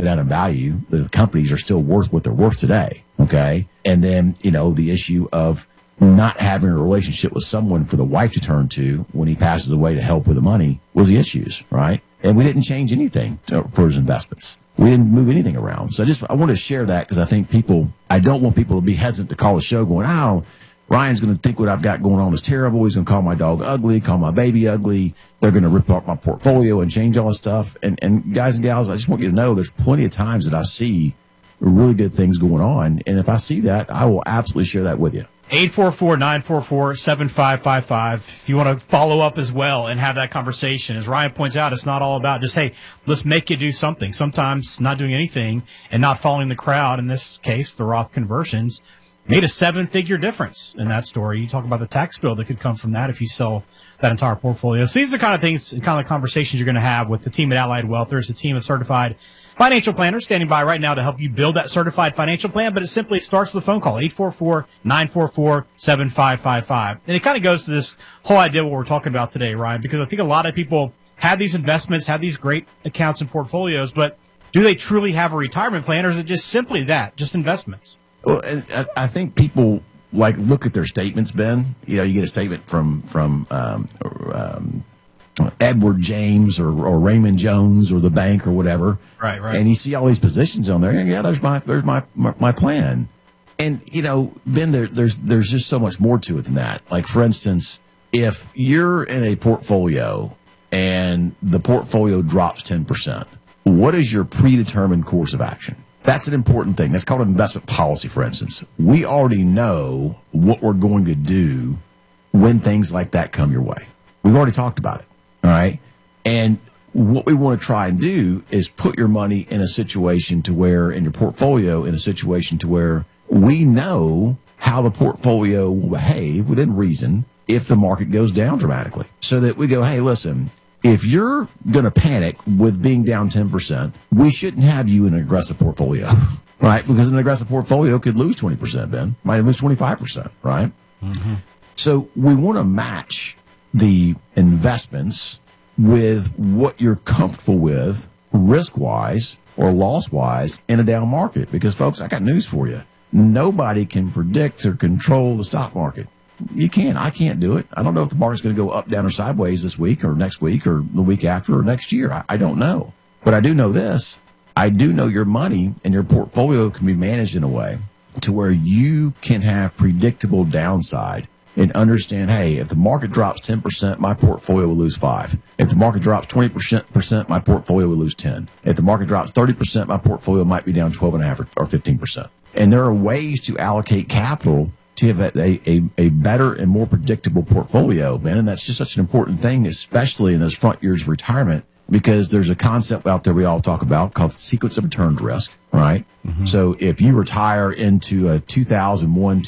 down in value, the companies are still worth what they're worth today. Okay. And then, the issue of not having a relationship with someone for the wife to turn to when he passes away to help with the money was the issues, right? And we didn't change anything for his investments. We didn't move anything around. So I want to share that because I don't want people to be hesitant to call the show going, Ryan's going to think what I've got going on is terrible. He's going to call my dog ugly, call my baby ugly. They're going to rip up my portfolio and change all this stuff. And guys and gals, I just want you to know there's plenty of times that I see really good things going on. And if I see that, I will absolutely share that with you. 844-944-7555. If you want to follow up as well and have that conversation, as Ryan points out, it's not all about just, hey, let's make you do something. Sometimes not doing anything and not following the crowd, in this case, the Roth conversions, made a 7-figure difference in that story. You talk about the tax bill that could come from that if you sell that entire portfolio. So these are the kind of things, kind of conversations you're going to have with the team at Allied Wealth. There's a team of certified financial planners standing by right now to help you build that certified financial plan, but it simply starts with a phone call, 844-944-7555. And it kind of goes to this whole idea what we're talking about today, Ryan, because I think a lot of people have these investments, have these great accounts and portfolios, but do they truly have a retirement plan, or is it just simply that, just investments? Well, I think people look at their statements, Ben. You get a statement from Edward James or Raymond Jones or the bank or whatever. Right. And you see all these positions on there. Yeah, there's my plan. And, Ben, there's just so much more to it than that. Like, for instance, if you're in a portfolio and the portfolio drops 10%, what is your predetermined course of action? That's an important thing. That's called an investment policy, for instance. We already know what we're going to do when things like that come your way. We've already talked about it. All right. And what we want to try and do is put your money in a situation to where, in your portfolio, in a situation to where we know how the portfolio will behave within reason if the market goes down dramatically. So that we go, hey, listen, if you're going to panic with being down 10%, we shouldn't have you in an aggressive portfolio, right? Because an aggressive portfolio could lose 20%, Ben, might lose 25%, right? Mm-hmm. So we want to match the investments with what you're comfortable with risk-wise or loss-wise in a down market. Because, folks, I got news for you. Nobody can predict or control the stock market. You can't. I can't do it. I don't know if the market's going to go up, down, or sideways this week or next week or the week after or next year. I don't know. But I do know this. I do know your money and your portfolio can be managed in a way to where you can have predictable downside and understand, hey, if the market drops 10%, my portfolio will lose 5. If the market drops 20%, my portfolio will lose 10. If the market drops 30%, my portfolio might be down 12.5 or 15%. And there are ways to allocate capital to have a better and more predictable portfolio, man. And that's just such an important thing, especially in those front years of retirement, because there's a concept out there we all talk about called sequence of returns risk, right? Mm-hmm. So if you retire into a 2001,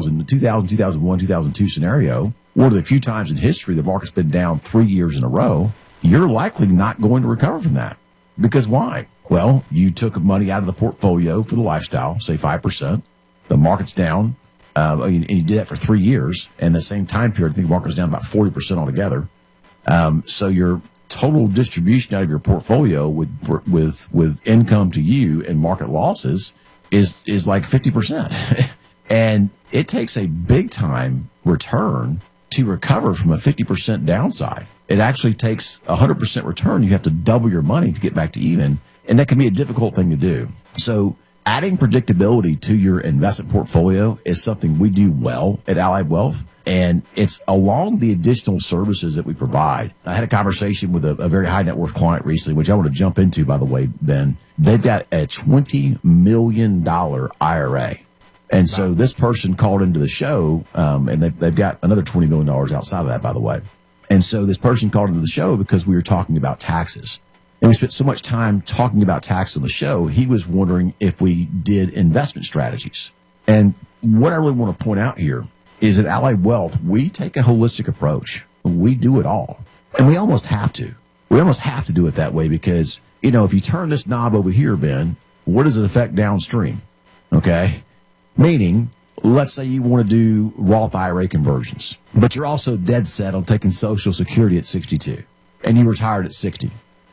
2002 scenario, one of the few times in history the market's been down 3 years in a row, you're likely not going to recover from that. Because why? Well, you took money out of the portfolio for the lifestyle, say 5%. The market's down. And you did that for 3 years. And the same time period, I think the market was down about 40% altogether. So your total distribution out of your portfolio with income to you and market losses is like 50%. And it takes a big time return to recover from a 50% downside. It actually takes 100% return. You have to double your money to get back to even. And that can be a difficult thing to do. So adding predictability to your investment portfolio is something we do well at Allied Wealth, and it's along the additional services that we provide. I had a conversation with a very high net worth client recently, which I want to jump into, by the way, Ben. They've got a $20 million IRA. And so this person called into the show, and they've got another $20 million outside of that, by the way. And so this person called into the show because we were talking about taxes. And we spent so much time talking about tax on the show, he was wondering if we did investment strategies. And what I really want to point out here is at Allied Wealth, we take a holistic approach. We do it all. And we almost have to. We almost have to do it that way because, if you turn this knob over here, Ben, what does it affect downstream? Okay? Meaning, let's say you want to do Roth IRA conversions, but you're also dead set on taking Social Security at 62, and you retired at 60.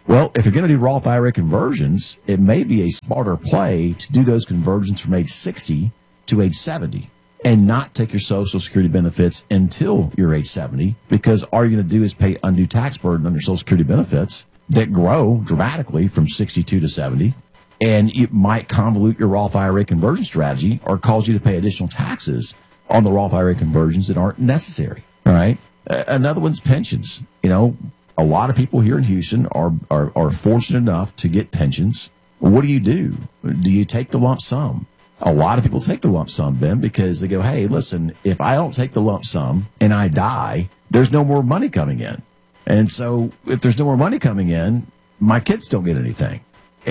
Well, if you're going to do Roth IRA conversions, it may be a smarter play to do those conversions from age 60 to age 70 and not take your Social Security benefits until you're age 70, because all you're going to do is pay undue tax burden on your Social Security benefits that grow dramatically from 62 to 70. And it might convolute your Roth IRA conversion strategy or cause you to pay additional taxes on the Roth IRA conversions that aren't necessary. All right. Another one's pensions. A lot of people here in Houston are fortunate enough to get pensions. What do? Do you take the lump sum? A lot of people take the lump sum, Ben, because they go, hey, listen, if I don't take the lump sum and I die, there's no more money coming in. And so if there's no more money coming in, my kids don't get anything.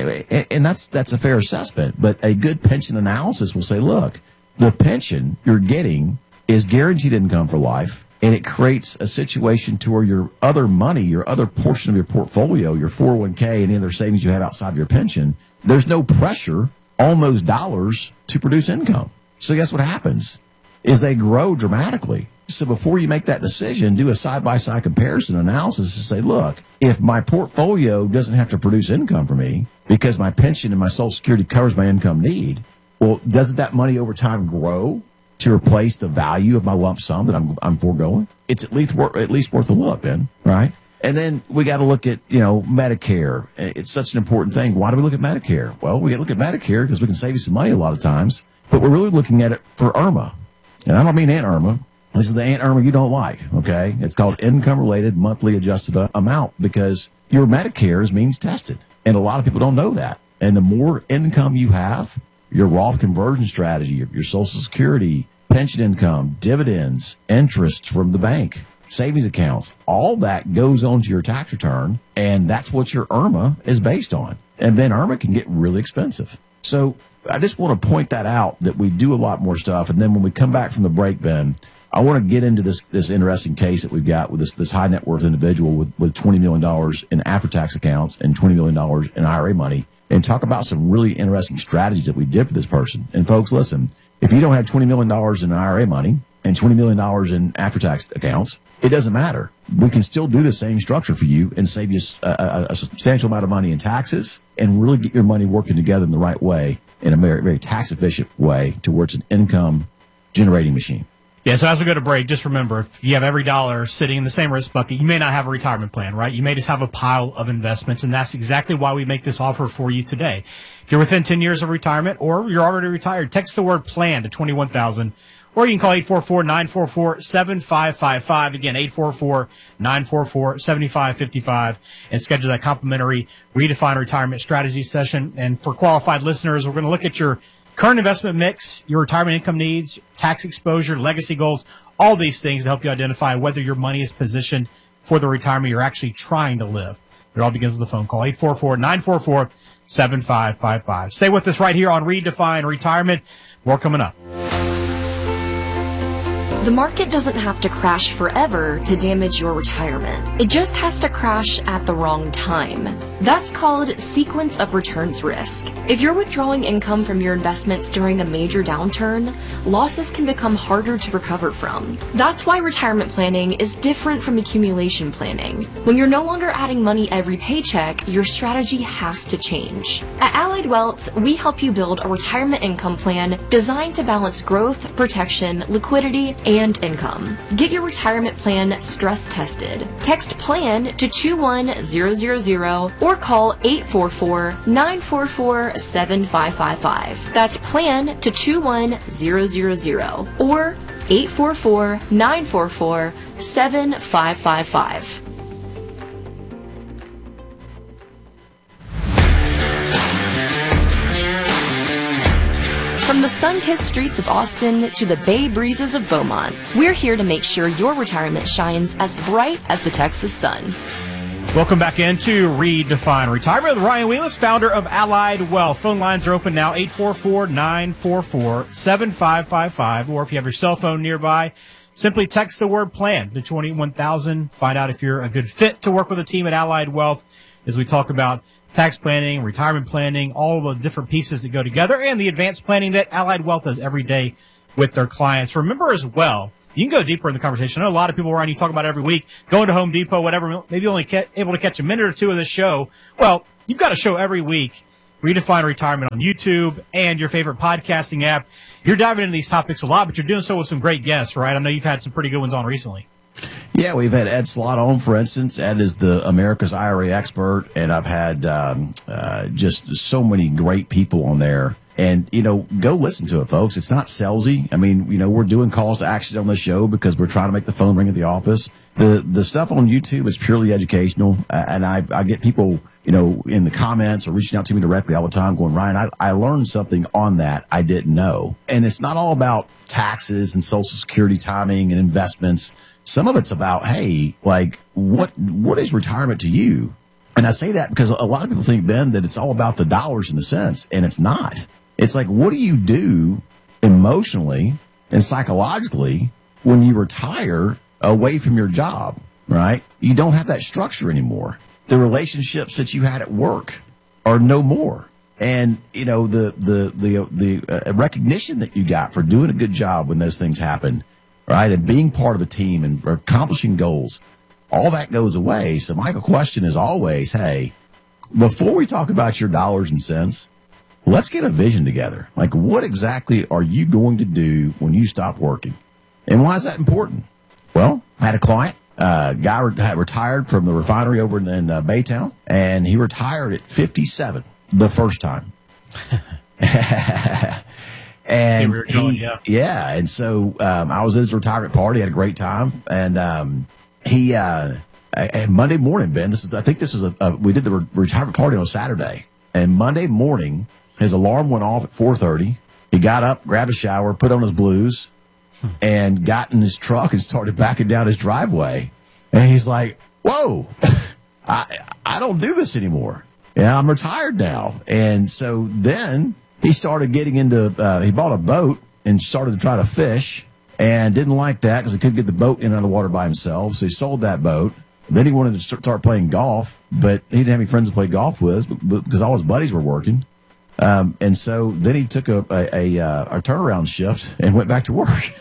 And that's a fair assessment. But a good pension analysis will say, look, the pension you're getting is guaranteed income for life, and it creates a situation to where your other money, your other portion of your portfolio, your 401k and any other savings you have outside of your pension, there's no pressure on those dollars to produce income. So guess what happens is they grow dramatically. So before you make that decision, do a side-by-side comparison analysis to say, look, if my portfolio doesn't have to produce income for me because my pension and my Social Security covers my income need, well, doesn't that money over time grow to replace the value of my lump sum that I'm foregoing? It's at least worth a look, Ben, right? And then we got to look at, Medicare. It's such an important thing. Why do we look at Medicare? Well, we got to look at Medicare because we can save you some money a lot of times, but we're really looking at it for IRMAA. And I don't mean Aunt Irma. This is the Aunt Irma you don't like, okay? It's called income-related monthly adjusted amount because your Medicare is means tested. And a lot of people don't know that. And the more income you have, your Roth conversion strategy, your Social Security, pension income, dividends, interest from the bank, savings accounts, all that goes onto your tax return, and that's what your IRMAA is based on. And then IRMAA can get really expensive. So I just want to point that out, that we do a lot more stuff. And then when we come back from the break, Ben, I want to get into this interesting case that we've got with this high net worth individual with $20 million in after-tax accounts and $20 million in IRA money, and talk about some really interesting strategies that we did for this person. And folks, listen, if you don't have $20 million in IRA money and $20 million in after-tax accounts, it doesn't matter. We can still do the same structure for you and save you a substantial amount of money in taxes and really get your money working together in the right way, in a very, very tax-efficient way, to where it's an income-generating machine. Yeah, so as we go to break, just remember, if you have every dollar sitting in the same risk bucket, you may not have a retirement plan, right? You may just have a pile of investments, and that's exactly why we make this offer for you today. If you're within 10 years of retirement or you're already retired, text the word PLAN to 21,000, or you can call 844-944-7555. Again, 844-944-7555, and schedule that complimentary Redefine Retirement Strategy session. And for qualified listeners, we're going to look at your current investment mix, your retirement income needs, tax exposure, legacy goals, all these things to help you identify whether your money is positioned for the retirement you're actually trying to live. It all begins with a phone call, 844-944-7555. Stay with us right here on Redefine Retirement. More coming up. The market doesn't have to crash forever to damage your retirement. It just has to crash at the wrong time. That's called sequence of returns risk. If you're withdrawing income from your investments during a major downturn, losses can become harder to recover from. That's why retirement planning is different from accumulation planning. When you're no longer adding money every paycheck, your strategy has to change. At Allied Wealth, we help you build a retirement income plan designed to balance growth, protection, liquidity, and income. Get your retirement plan stress tested. Text PLAN to 21000 or call 844-944-7555. That's PLAN to 21000 or 844-944-7555. From the sun-kissed streets of Austin to the bay breezes of Beaumont, we're here to make sure your retirement shines as bright as the Texas sun. Welcome back into Redefine Retirement with Ryan Wheelis, founder of Allied Wealth. Phone lines are open now, 844-944-7555. Or if you have your cell phone nearby, simply text the word PLAN to 21,000. Find out if you're a good fit to work with a team at Allied Wealth as we talk about tax planning, retirement planning, all the different pieces that go together, and the advanced planning that Allied Wealth does every day with their clients. Remember as well, you can go deeper in the conversation. I know a lot of people, Ryan, you talk about it every week, going to Home Depot, whatever, maybe only able to catch a minute or two of this show. Well, you've got a show every week, Redefine Retirement on YouTube and your favorite podcasting app. You're diving into these topics a lot, but you're doing so with some great guests, right? I know you've had some pretty good ones on recently. Yeah, we've had Ed Slott on, for instance. Ed is the America's IRA expert, and I've had just so many great people on there. And, go listen to it, folks. It's not salesy. I mean, we're doing calls to action on the show because we're trying to make the phone ring at the office. The stuff on YouTube is purely educational, and I get people, in the comments or reaching out to me directly all the time going, Ryan, I learned something on that I didn't know. And it's not all about taxes and Social Security timing and investments. Some of it's about, hey, like, what is retirement to you? And I say that because a lot of people think, Ben, that it's all about the dollars and the cents, and it's not. It's like, what do you do emotionally and psychologically when you retire away from your job, right? You don't have that structure anymore. The relationships that you had at work are no more. And, the recognition that you got for doing a good job when those things happen, right, and being part of a team and accomplishing goals, all that goes away. So my question is always, hey, before we talk about your dollars and cents, let's get a vision together. Like, what exactly are you going to do when you stop working? And why is that important? Well, I had a client, guy retired from the refinery over in Baytown, and he retired at 57 the first time. And and so I was at his retirement party, had a great time, and and Monday morning, Ben, we did the retirement party on Saturday, and Monday morning his alarm went off at 4:30. He got up, grabbed a shower, put on his blues, and got in his truck and started backing down his driveway. And he's like, "Whoa, I don't do this anymore. Yeah, I'm retired now." And so then he started getting into, he bought a boat and started to try to fish, and didn't like that because he couldn't get the boat in and out of the water by himself. So he sold that boat. Then he wanted to start playing golf, but he didn't have any friends to play golf with because all his buddies were working. And so then he took a turnaround shift and went back to work.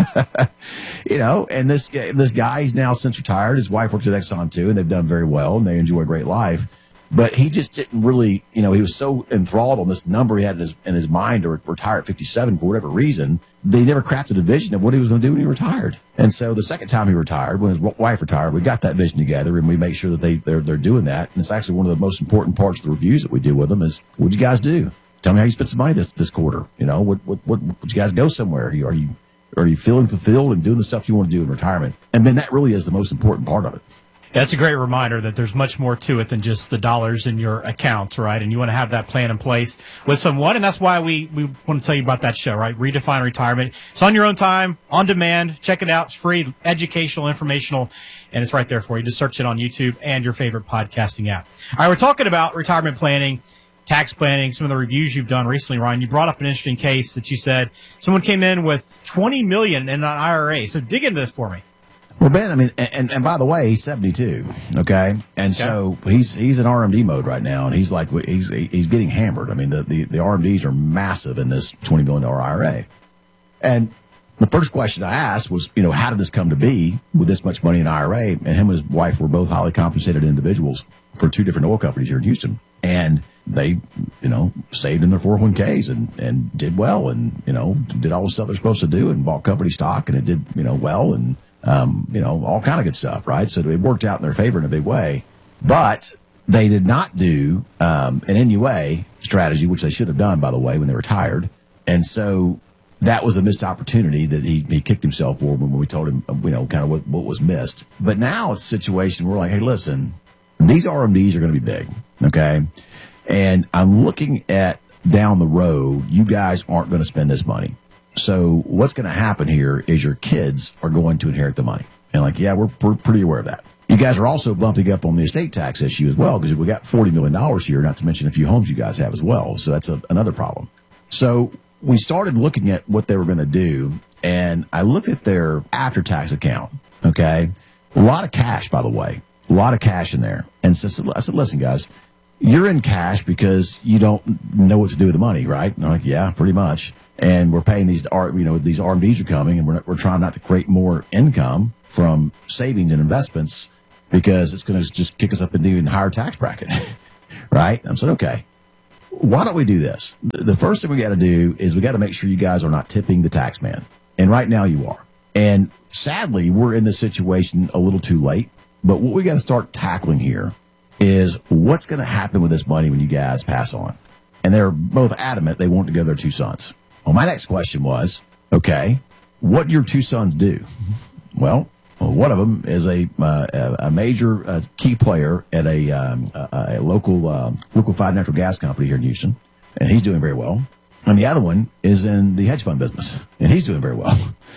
And this guy, he's now since retired. His wife works at Exxon too, and they've done very well, and they enjoy a great life. But he just didn't really, he was so enthralled on this number he had in his mind to retire at 57 for whatever reason. They never crafted a vision of what he was going to do when he retired. And so the second time he retired, when his wife retired, we got that vision together, and we make sure that they're doing that. And it's actually one of the most important parts of the reviews that we do with them is, what'd you guys do? Tell me how you spent some money this quarter. What you guys go somewhere? Are you feeling fulfilled and doing the stuff you want to do in retirement? And then that really is the most important part of it. That's a great reminder that there's much more to it than just the dollars in your accounts, right? And you want to have that plan in place with someone, and that's why we want to tell you about that show, right? Redefine Retirement. It's on your own time, on demand. Check it out. It's free, educational, informational, and it's right there for you. Just search it on YouTube and your favorite podcasting app. All right, we're talking about retirement planning, tax planning, some of the reviews you've done recently, Ryan. You brought up an interesting case that you said someone came in with $20 million in an IRA. So dig into this for me. Well, Ben, I mean, and by the way, he's 72, okay? And so he's in RMD mode right now, and he's getting hammered. I mean, the RMDs are massive in this $20 million IRA. And the first question I asked was, how did this come to be with this much money in IRA? And him and his wife were both highly compensated individuals for two different oil companies here in Houston. And they, saved in their 401ks and did well and, did all the stuff they're supposed to do and bought company stock, and it did, well, and all kind of good stuff, right? So it worked out in their favor in a big way. But they did not do an NUA strategy, which they should have done, by the way, when they retired. And so that was a missed opportunity that he kicked himself for when we told him, kind of what was missed. But now it's a situation where we're like, hey, listen, these RMDs are going to be big, okay? And I'm looking at down the road, you guys aren't going to spend this money. So what's going to happen here is your kids are going to inherit the money. And we're pretty aware of that. You guys are also bumping up on the estate tax issue as well, because we got $40 million here, not to mention a few homes you guys have as well. So that's another problem. So we started looking at what they were going to do, and I looked at their after-tax account, okay? A lot of cash, by the way. A lot of cash in there. And so I said, listen, guys, you're in cash because you don't know what to do with the money, right? And I'm like, yeah, pretty much. And we're paying these RMDs are coming, and we're trying not to create more income from savings and investments because it's going to just kick us up into an even higher tax bracket, right? I'm saying, okay, why don't we do this? The first thing we got to do is we got to make sure you guys are not tipping the tax man. And right now you are. And sadly, we're in this situation a little too late. But what we got to start tackling here is what's going to happen with this money when you guys pass on. And they're both adamant they want to go their two sons. Well, my next question was, okay, what do your two sons do? Well, one of them is a major key player at a local liquefied natural gas company here in Houston, and he's doing very well. And the other one is in the hedge fund business, and he's doing very well.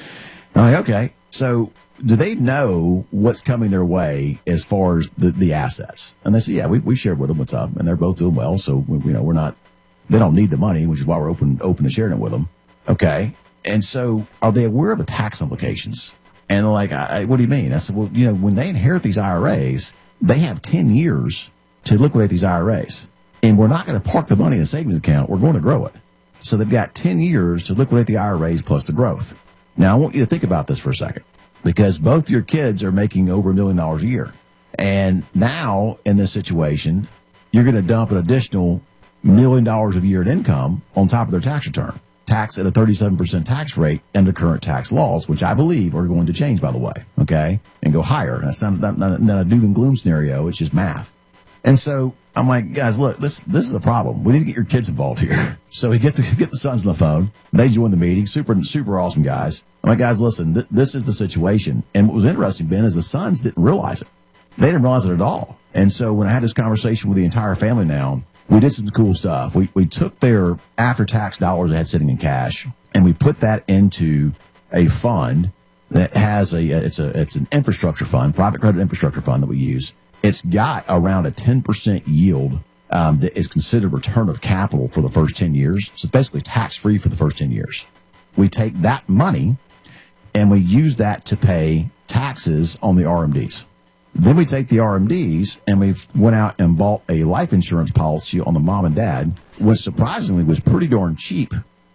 I'm like, okay, so do they know what's coming their way as far as the assets? And they say, yeah, we shared with them what's up, and they're both doing well. So we're not. They don't need the money, which is why we're open to sharing it with them. Okay. And so are they aware of the tax implications? And they're like, what do you mean? I said, well, when they inherit these IRAs, they have 10 years to liquidate these IRAs. And we're not going to park the money in a savings account. We're going to grow it. So they've got 10 years to liquidate the IRAs plus the growth. Now, I want you to think about this for a second, because both your kids are making over $1 million a year. And now in this situation, you're going to dump an additional $1 million a year in income on top of their tax return, tax at a 37% tax rate under current tax laws, which I believe are going to change, by the way, okay, and go higher. And that's not a doom and gloom scenario. It's just math. And so I'm like, guys, look, this is a problem. We need to get your kids involved here. So we get the sons on the phone. They join the meeting. Super awesome guys. I'm like, guys, listen, this is the situation. And what was interesting, Ben, is the sons didn't realize it. They didn't realize it at all. And so when I had this conversation with the entire family now, we did some cool stuff. We took their after-tax dollars they had sitting in cash, and we put that into a fund that has it's an infrastructure fund, private credit infrastructure fund that we use. It's got around a 10% yield that is considered return of capital for the first 10 years. So it's basically tax-free for the first 10 years. We take that money, and we use that to pay taxes on the RMDs. Then we take the RMDs and we went out and bought a life insurance policy on the mom and dad, which surprisingly was pretty darn cheap,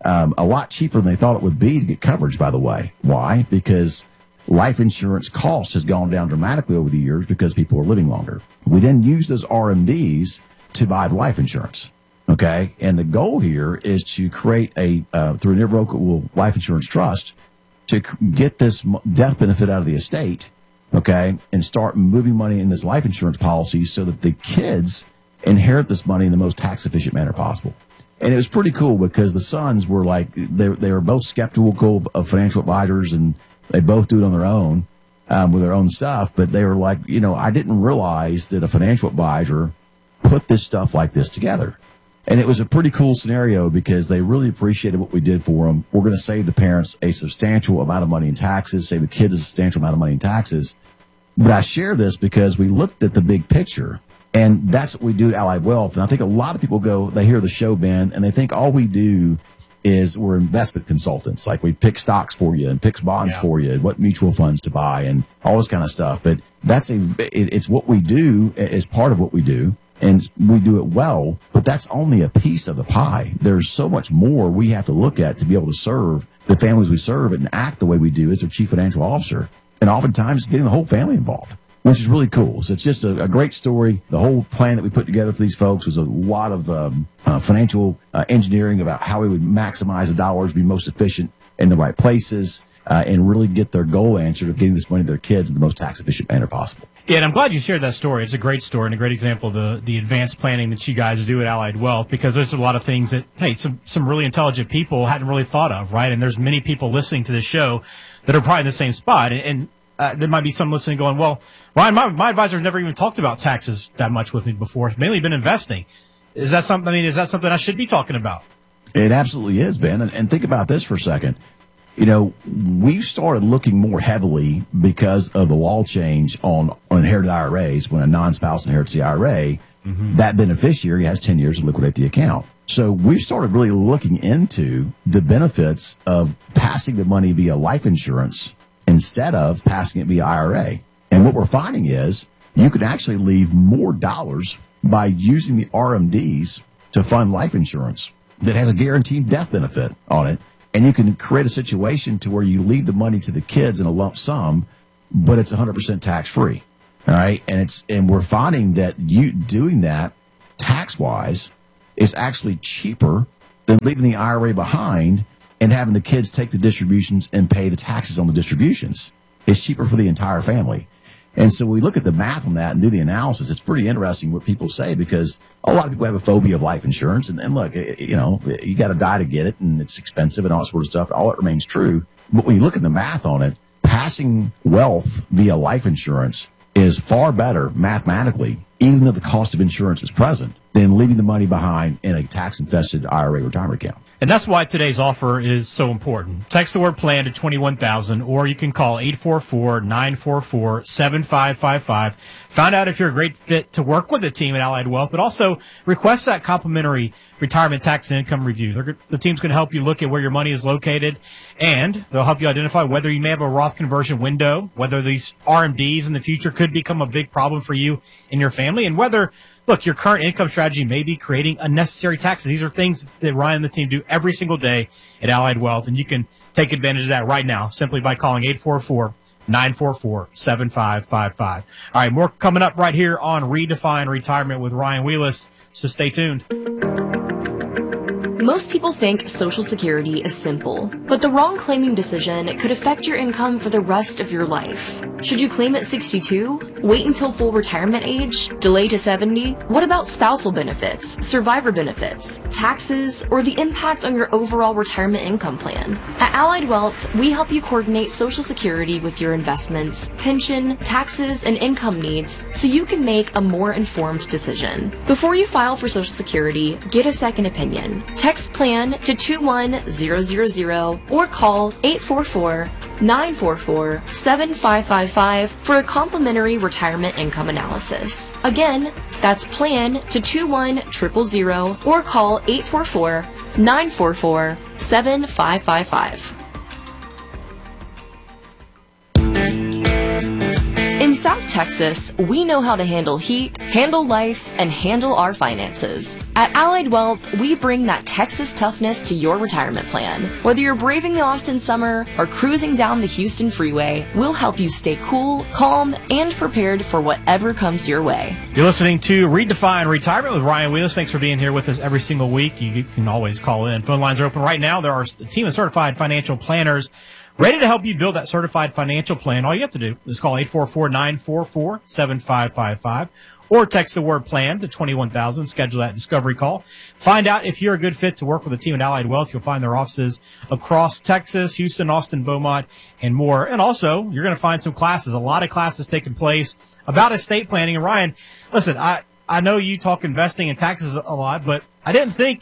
a lot cheaper than they thought it would be to get coverage, by the way. Why? Because life insurance cost has gone down dramatically over the years because people are living longer. We then use those RMDs to buy the life insurance. Okay. And the goal here is to create through an irrevocable life insurance trust to get this death benefit out of the estate. Okay, and start moving money in this life insurance policy so that the kids inherit this money in the most tax efficient manner possible. And it was pretty cool because the sons were like, they were both skeptical of financial advisors, and they both do it on their own with their own stuff. But they were like, I didn't realize that a financial advisor put this stuff like this together. And it was a pretty cool scenario because they really appreciated what we did for them. We're going to save the parents a substantial amount of money in taxes, save the kids a substantial amount of money in taxes. But I share this because we looked at the big picture, and that's what we do at Allied Wealth. And I think a lot of people they hear the show, Ben, and they think all we do is we're investment consultants. Like we pick stocks for you and pick bonds for you, what mutual funds to buy and all this kind of stuff. But it's what we do as part of what we do. And we do it well, but that's only a piece of the pie. There's so much more we have to look at to be able to serve the families we serve and act the way we do as their chief financial officer. And oftentimes getting the whole family involved, which is really cool. So it's just a great story. The whole plan that we put together for these folks was a lot of financial engineering about how we would maximize the dollars, be most efficient in the right places, and really get their goal answered of getting this money to their kids in the most tax efficient manner possible. Yeah, and I'm glad you shared that story. It's a great story and a great example of the advanced planning that you guys do at Allied Wealth, because there's a lot of things that, hey, some really intelligent people hadn't really thought of, right? And there's many people listening to this show that are probably in the same spot. And there might be some listening going, well, Ryan, my advisor's never even talked about taxes that much with me before. It's mainly been investing. Is that something I should be talking about? It absolutely is, Ben. And think about this for a second. We started looking more heavily because of the law change on inherited IRAs. When a non-spouse inherits the IRA, that beneficiary has 10 years to liquidate the account. So we started really looking into the benefits of passing the money via life insurance instead of passing it via IRA. And what we're finding is you can actually leave more dollars by using the RMDs to fund life insurance that has a guaranteed death benefit on it. And you can create a situation to where you leave the money to the kids in a lump sum, but it's 100% tax free. All right. And we're finding that you doing that tax wise is actually cheaper than leaving the IRA behind and having the kids take the distributions and pay the taxes on the distributions. It's cheaper for the entire family. And so we look at the math on that and do the analysis. It's pretty interesting what people say, because a lot of people have a phobia of life insurance. And look, you know, you got to die to get it, and it's expensive and all that sort of stuff. All that remains true. But when you look at the math on it, passing wealth via life insurance is far better mathematically, even though the cost of insurance is present, than leaving the money behind in a tax-infested IRA retirement account. And that's why today's offer is so important. Text the word plan to 21,000, or you can call 844-944-7555. Find out if you're a great fit to work with the team at Allied Wealth, but also request that complimentary retirement tax and income review. The team's going to help you look at where your money is located, and they'll help you identify whether you may have a Roth conversion window, whether these RMDs in the future could become a big problem for you and your family, and whether, look, your current income strategy may be creating unnecessary taxes. These are things that Ryan and the team do every single day at Allied Wealth, and you can take advantage of that right now simply by calling 844-944-7555. All right, more coming up right here on Redefine Retirement with Ryan Wheelis, so stay tuned. Most people think Social Security is simple, but the wrong claiming decision could affect your income for the rest of your life. Should you claim at 62? Wait until full retirement age? Delay to 70? What about spousal benefits, survivor benefits, taxes, or the impact on your overall retirement income plan? At Allied Wealth, we help you coordinate Social Security with your investments, pension, taxes, and income needs so you can make a more informed decision. Before you file for Social Security, get a second opinion. Text PLAN to 21000 or call 844-944-7555 for a complimentary retirement income analysis. Again, that's PLAN to 21000 or call 844-944-7555. In South Texas, we know how to handle heat, handle life, and handle our finances. At Allied Wealth, we bring that Texas toughness to your retirement plan. Whether you're braving the Austin summer or cruising down the Houston freeway, we'll help you stay cool, calm, and prepared for whatever comes your way. You're listening to Redefine Retirement with Ryan Wheelis. Thanks for being here with us every single week. You can always call in. Phone lines are open right now. There are a team of certified financial planners ready to help you build that certified financial plan. All you have to do is call 844-944-7555 or text the word PLAN to 21,000. Schedule that discovery call. Find out if you're a good fit to work with the team at Allied Wealth. You'll find their offices across Texas, Houston, Austin, Beaumont, and more. And also, you're going to find some classes, a lot of classes taking place about estate planning. And Ryan, listen, I know you talk investing and taxes a lot, but I didn't think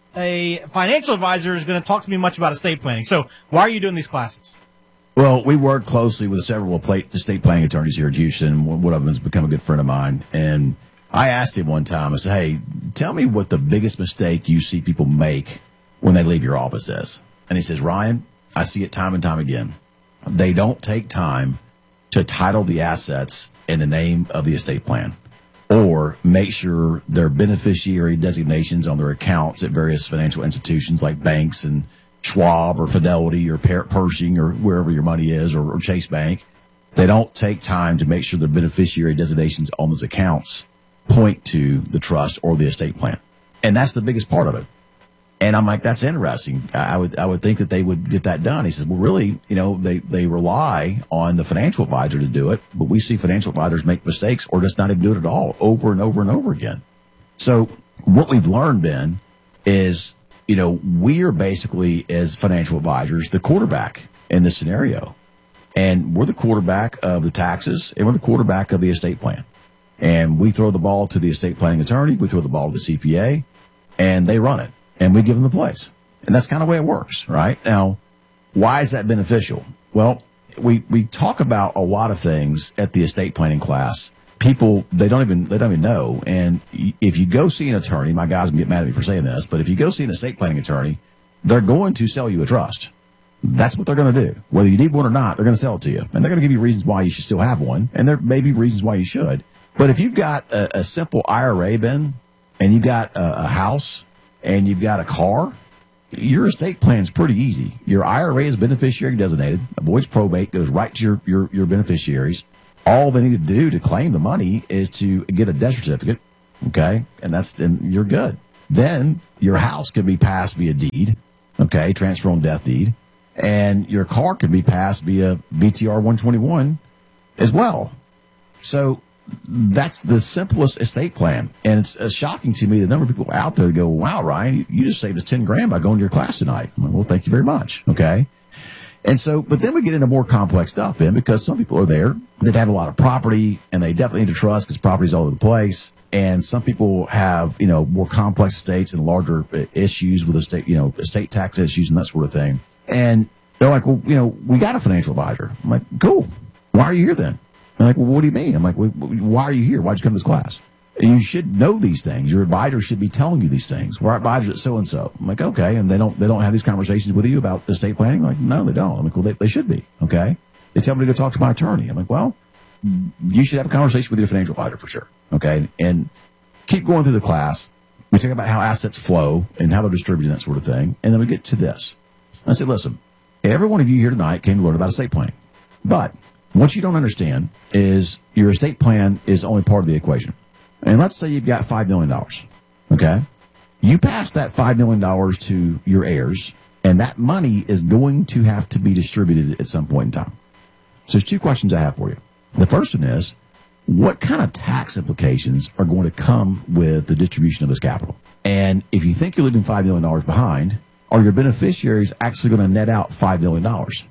a financial advisor is going to talk to me much about estate planning. So why are you doing these classes? Well, we work closely with several estate planning attorneys here at Houston. One of them has become a good friend of mine. And I asked him one time, I said, hey, tell me what the biggest mistake you see people make when they leave your office is. And he says, Ryan, I see it time and time again. They don't take time to title the assets in the name of the estate plan, or make sure their beneficiary designations on their accounts at various financial institutions like banks and Schwab or Fidelity or Pershing or wherever your money is, or Chase Bank. They don't take time to make sure their beneficiary designations on those accounts point to the trust or the estate plan. And that's the biggest part of it. And I'm like, that's interesting. I would think that they would get that done. He says, well, really, they rely on the financial advisor to do it, but we see financial advisors make mistakes or just not even do it at all over and over and over again. So what we've learned, Ben, is, we are basically, as financial advisors, the quarterback in this scenario. And we're the quarterback of the taxes, and we're the quarterback of the estate plan. And we throw the ball to the estate planning attorney, we throw the ball to the CPA, and they run it. And we give them the plays. And that's kind of the way it works, right? Now, why is that beneficial? Well, we talk about a lot of things at the estate planning class. People, they don't even know. And if you go see an attorney, my guys can get mad at me for saying this, but if you go see an estate planning attorney, they're going to sell you a trust. That's what they're going to do. Whether you need one or not, they're going to sell it to you. And they're going to give you reasons why you should still have one. And there may be reasons why you should. But if you've got a simple IRA, Ben, and you've got a house and you've got a car, your estate plan is pretty easy. Your IRA is beneficiary designated, avoids probate, goes right to your beneficiaries. All they need to do to claim the money is to get a death certificate, okay? And you're good. Then your house can be passed via deed, okay, transfer on death deed, and your car can be passed via VTR 121 as well. So that's the simplest estate plan. And it's shocking to me the number of people out there that go, wow, Ryan, you just saved us 10 grand by going to your class tonight. I'm like, well, thank you very much. Okay. And so, but then we get into more complex stuff, Ben, because some people are there that have a lot of property and they definitely need to trust because property's all over the place. And some people have, more complex estates and larger issues with estate tax issues and that sort of thing. And they're like, well, we got a financial advisor. I'm like, cool. Why are you here then? They're like, well, what do you mean? I'm like, why are you here? Why'd you come to this class? And you should know these things. Your advisor should be telling you these things. We're advisors at so-and-so. I'm like, okay. And they don't have these conversations with you about estate planning? Like, no, they don't. I'm like, well, they should be. Okay. They tell me to go talk to my attorney. I'm like, well, you should have a conversation with your financial advisor for sure. Okay. And keep going through the class. We talk about how assets flow and how they're distributed, that sort of thing. And then we get to this. I said, listen, every one of you here tonight came to learn about estate planning. But what you don't understand is your estate plan is only part of the equation. And let's say you've got $5 million, okay? You pass that $5 million to your heirs, and that money is going to have to be distributed at some point in time. So there's two questions I have for you. The first one is, what kind of tax implications are going to come with the distribution of this capital? And if you think you're leaving $5 million behind, are your beneficiaries actually going to net out $5 million?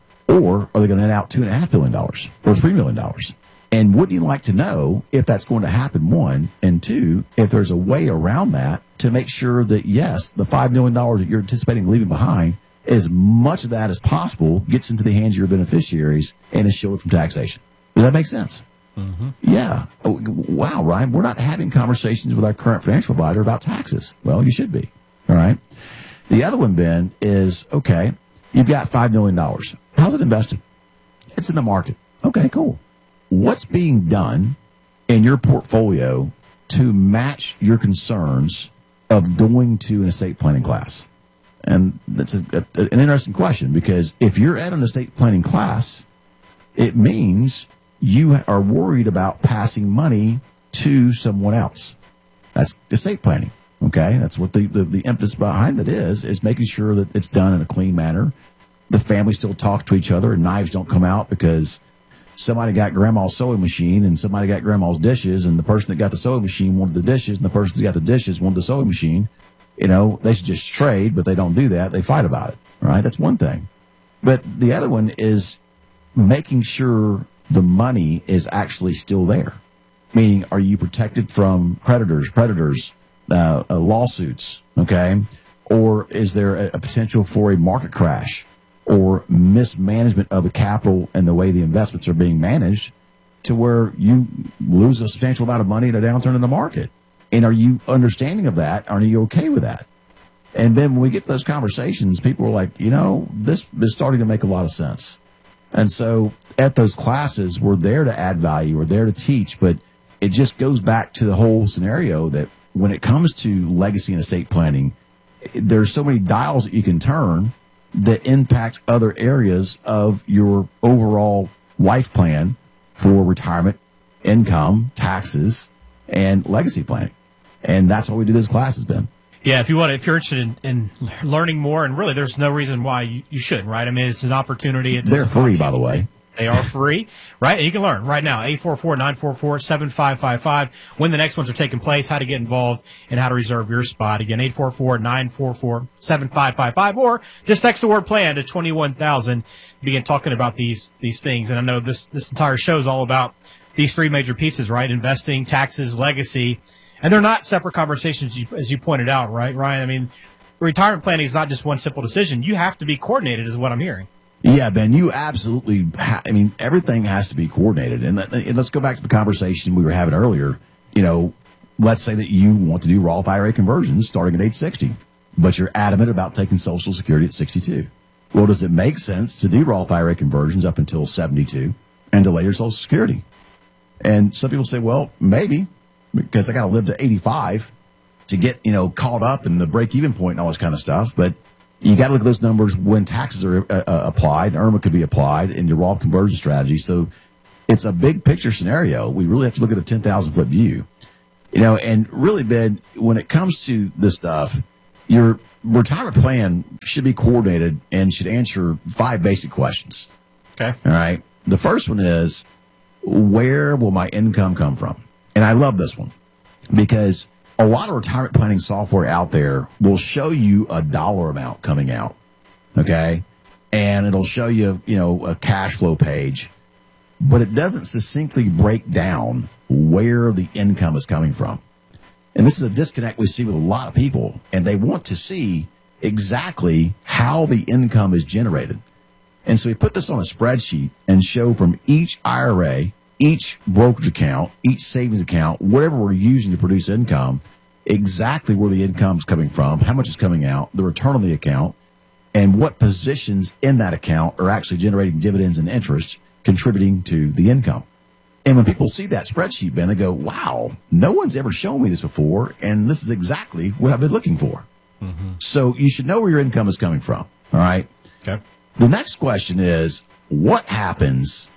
Or are they going to net out $2.5 million or $3 million? And would you like to know if that's going to happen, one, and two, if there's a way around that to make sure that, yes, the $5 million that you're anticipating leaving behind, as much of that as possible gets into the hands of your beneficiaries and is shielded from taxation. Does that make sense? Mm-hmm. Yeah. Oh, wow, Ryan, we're not having conversations with our current financial advisor about taxes. Well, you should be. All right. The other one, Ben, is, okay, you've got $5 million. How's it invested? It's in the market. Okay, cool. What's being done in your portfolio to match your concerns of going to an estate planning class? And that's an interesting question, because if you're at an estate planning class, it means you are worried about passing money to someone else. That's estate planning. Okay. That's what the impetus behind it is making sure that it's done in a clean manner. The family still talks to each other and knives don't come out because somebody got grandma's sewing machine and somebody got grandma's dishes, and the person that got the sewing machine wanted the dishes, and the person that got the dishes wanted the sewing machine. They should just trade, but they don't do that. They fight about it. Right? That's one thing. But the other one is making sure the money is actually still there. Meaning, are you protected from predators, lawsuits? Okay. Or is there a potential for a market crash or mismanagement of the capital and the way the investments are being managed to where you lose a substantial amount of money in a downturn in the market? And are you understanding of that? Are you okay with that? And then when we get those conversations, people are like, this is starting to make a lot of sense. And so at those classes, we're there to add value. We're there to teach. But it just goes back to the whole scenario that when it comes to legacy and estate planning, there's so many dials that you can turn that impact other areas of your overall life plan for retirement, income, taxes, and legacy planning. And that's why we do those classes, Ben. Yeah, if you're interested in learning more, and really there's no reason why you shouldn't, right? I mean, it's an opportunity. They're free, by the way. They are free, right? And you can learn right now, 844-944-7555, when the next ones are taking place, how to get involved, and how to reserve your spot. Again, 844-944-7555, or just text the word plan to 21,000. Begin talking about these things. And I know this entire show is all about these three major pieces, right? Investing, taxes, legacy. And they're not separate conversations, as you pointed out, right, Ryan? I mean, retirement planning is not just one simple decision. You have to be coordinated, is what I'm hearing. Yeah, Ben, you absolutely everything has to be coordinated. And let's go back to the conversation we were having earlier. Let's say that you want to do Roth IRA conversions starting at age 60, but you're adamant about taking Social Security at 62. Well, does it make sense to do Roth IRA conversions up until 72 and delay your Social Security? And some people say, well, maybe, because I got to live to 85 to get, caught up in the break-even point and all this kind of stuff. But you got to look at those numbers when taxes are applied. IRMA could be applied in your Roth conversion strategy. So it's a big picture scenario. We really have to look at a 10,000-foot view. And really, Ben, when it comes to this stuff, your retirement plan should be coordinated and should answer 5 basic questions. Okay. All right. The first one is, where will my income come from? And I love this one because a lot of retirement planning software out there will show you a dollar amount coming out. Okay. And it'll show you, a cash flow page, but it doesn't succinctly break down where the income is coming from. And this is a disconnect we see with a lot of people, and they want to see exactly how the income is generated. And so we put this on a spreadsheet and show from each IRA, each brokerage account, each savings account, whatever we're using to produce income, exactly where the income is coming from, how much is coming out, the return on the account, and what positions in that account are actually generating dividends and interest contributing to the income. And when people see that spreadsheet, Ben, they go, wow, no one's ever shown me this before, and this is exactly what I've been looking for. Mm-hmm. So you should know where your income is coming from, all right? Okay. The next question is, what happens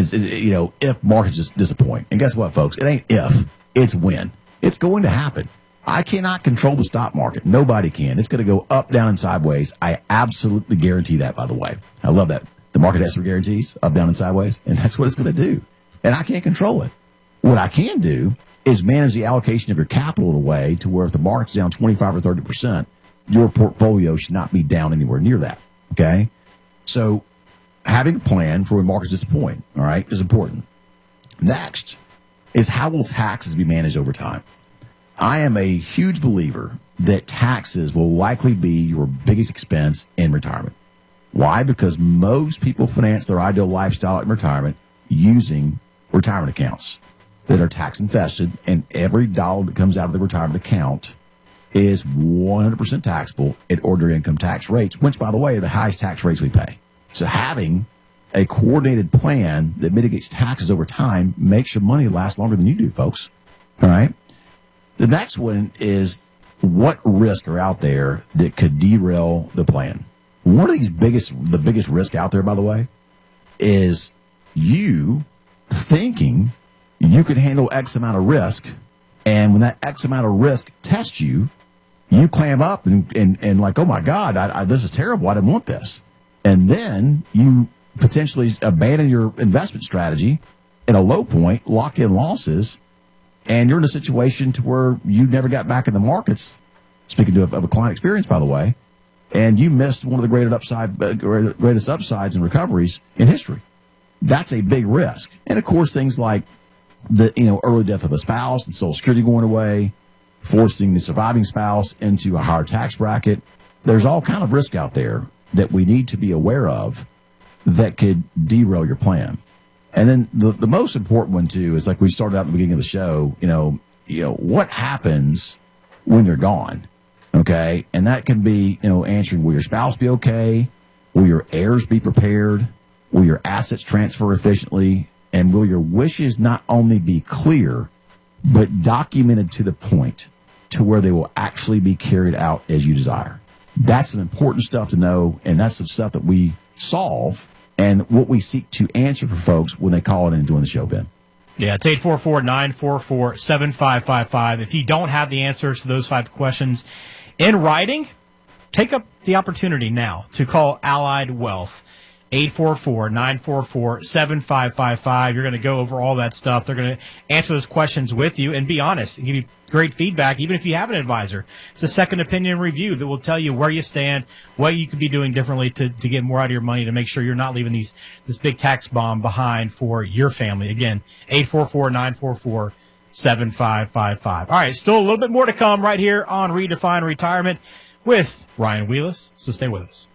if markets just disappoint? And guess what, folks? It ain't if, it's when. It's going to happen. I cannot control the stock market. Nobody can. It's going to go up, down, and sideways. I absolutely guarantee that, by the way. I love that. The market has 3 guarantees, up, down, and sideways, and that's what it's going to do. And I can't control it. What I can do is manage the allocation of your capital in a way to where if the market's down 25 or 30%, your portfolio should not be down anywhere near that. Okay? So having a plan for when markets disappoint, all right, is important. Next is, how will taxes be managed over time? I am a huge believer that taxes will likely be your biggest expense in retirement. Why? Because most people finance their ideal lifestyle in retirement using retirement accounts that are tax infested, and every dollar that comes out of the retirement account is 100% taxable at ordinary income tax rates, which, by the way, are the highest tax rates we pay. So having a coordinated plan that mitigates taxes over time makes your money last longer than you do, folks. All right. The next one is, what risks are out there that could derail the plan? One of the biggest risk out there, by the way, is you thinking you can handle X amount of risk, and when that X amount of risk tests you, you clam up and like, oh my God, this is terrible. I didn't want this. And then you potentially abandon your investment strategy at a low point, lock in losses, and you're in a situation to where you never got back in the markets. Speaking of a client experience, by the way, and you missed one of the greatest upsides and recoveries in history. That's a big risk. And of course, things like the early death of a spouse and Social Security going away, forcing the surviving spouse into a higher tax bracket. There's all kind of risk out there that we need to be aware of that could derail your plan. And then the most important one too is, like we started out at the beginning of the show, what happens when you're gone? Okay. And that can be, answering, will your spouse be okay? Will your heirs be prepared? Will your assets transfer efficiently? And will your wishes not only be clear, but documented to the point to where they will actually be carried out as you desire? That's some important stuff to know, and that's some stuff that we solve and what we seek to answer for folks when they call in and join the show, Ben. Yeah, it's 844-944-7555. If you don't have the answers to those 5 questions in writing, take up the opportunity now to call Allied Wealth. 844-944-7555. You're going to go over all that stuff. They're going to answer those questions with you and be honest and give you great feedback, even if you have an advisor. It's a second opinion review that will tell you where you stand, what you could be doing differently to get more out of your money, to make sure you're not leaving this big tax bomb behind for your family. Again, 844-944-7555. All right, still a little bit more to come right here on Redefine Retirement with Ryan Wheelis, so stay with us.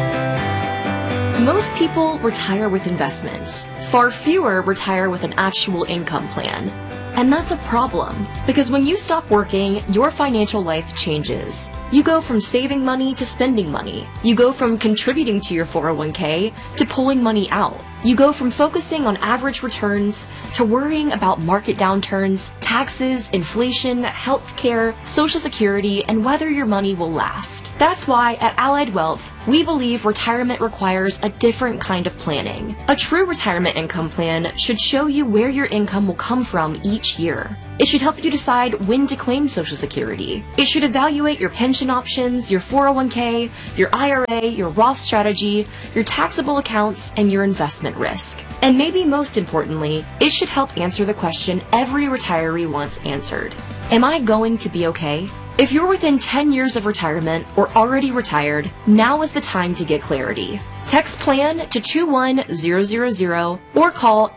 Most people retire with investments. Far fewer retire with an actual income plan. And that's a problem, because when you stop working, your financial life changes. You go from saving money to spending money. You go from contributing to your 401k to pulling money out. You go from focusing on average returns to worrying about market downturns, taxes, inflation, healthcare, Social Security, and whether your money will last. That's why at Allied Wealth, we believe retirement requires a different kind of planning. A true retirement income plan should show you where your income will come from each year. It should help you decide when to claim Social Security. It should evaluate your pension options, your 401k, your IRA, your Roth strategy, your taxable accounts, and your investment risk. And maybe most importantly, it should help answer the question every retiree wants answered. Am I going to be okay? If you're within 10 years of retirement or already retired, now is the time to get clarity. Text PLAN to 21000 or call